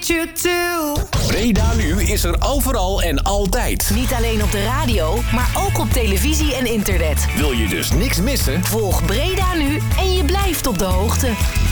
you too. Breda Nu is er overal en altijd. Niet alleen op de radio, maar ook op televisie en internet. Wil je dus niks missen? Volg Breda Nu en je blijft op de hoogte.